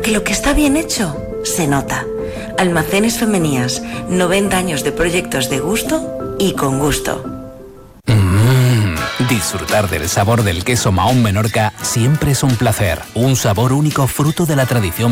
porque lo que está bien hecho se nota. Almacenes Femenías, 90 años de proyectos de gusto y con gusto. Disfrutar del sabor del queso Mahón Menorca siempre es un placer. Un sabor único fruto de la tradición